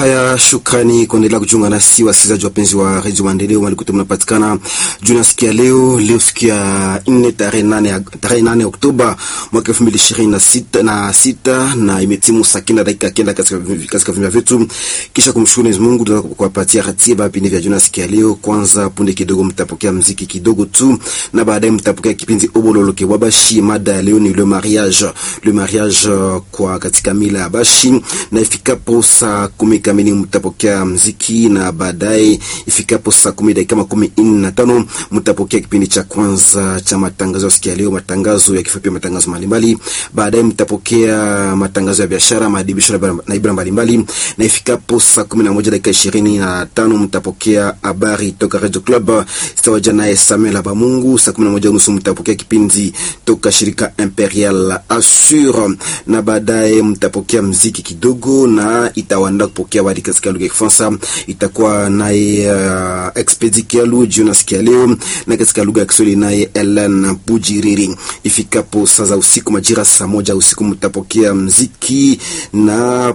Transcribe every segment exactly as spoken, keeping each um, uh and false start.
Haya, shukrani kuendelea kujiunga nasi wasikilizaji wapenzi wa Radio Maendeleo. Malikuti mnapatikana juna sikia leo leo sikia nne tarehe nane tarehe nane Oktoba mwaka elfu mbili ishirini na sita na sita na imetimu sakina dakika kenda katika katika vimba vyetu. Kisha kumshukuru Mwenyezi Mungu kwa kuwapatia ratiba vipindi vya juna sikia leo. Kwanza punde kidogo mtapokea muziki kidogo tu, na baadaye mtapokea kipindi Obololoke Wabashi. Mada ya leo ni le mariage, le mariage kwa katika mila ya Bashi, na ifikapo saa kumi kamili mtapokea muziki, na baadaye ifikapo saa kumi dakika makumi nne na tano mtapokea kipindi cha kwanza cha matangazo ya sikia leo, matangazo ya kifupi, matangazo mbalimbali. Baadaye mtapokea matangazo ya biashara, maadibisho na ibara mbalimbali, na ifikapo saa kumi na moja dakika ishirini na tano mtapokea habari toka Radio Club sitawaja naye Samuel Abamungu. Saa kumi na moja unusu mtapokea kipindi toka shirika Imperial Assure, na baadaye mtapokea muziki kidogo, na itawanda kupokea wadi katika lugha ya Kifaransa. Itakuwa naye uh, Expedi Kialu Jonas Kialeo, na katika lugha ya Kiswahili naye Ellen Bujiriri. Ifikapo saa za usiku majira saa moja usiku mtapokea muziki, na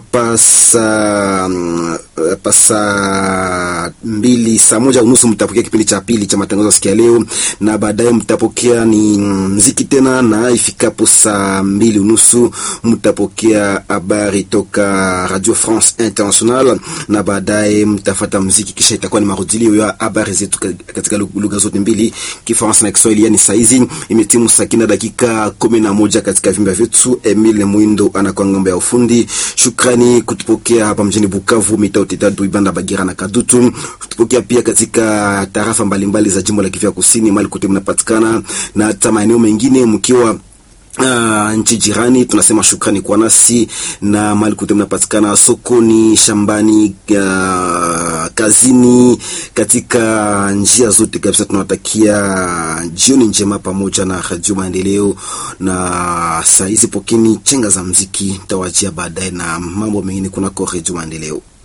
pasa uh, pasa mbili saa moja unusu mtapokea kipindi cha pili cha matangazo sikia leo, na baadaye mtapokea ni muziki tena, na ifikapo saa mbili unusu mtapokea habari toka Radio France International, na baadaye mtafuata muziki, kisha itakuwa ni marudilio ya habari zetu katika lugha zote mbili, Kifaransa na Kiswahili. Yani saizi imetimu sakina dakika kumi na moja katika vimba vyetu. Emile Mwindo anakuwa ngombe ya ufundi. Shukrani kutupokea hapa mjini Bukavu, Mitao Titadu, Ibanda, Bagira na Kadutu. Kutupokea pia katika tarafa mbalimbali za jimbo la Kivu Kusini, mali kote mnapatikana, na hata maeneo mengine mkiwa Uh, nchi jirani. Tunasema shukrani kwa nasi, na mali kote mnapatikana, sokoni, shambani, uh, kazini, katika njia zote kabisa. Tunawatakia jioni njema pamoja na Radio Maendeleo, na saa hizi pokeni chenga za muziki tawajia baadaye na mambo mengine kunako Radio Maendeleo.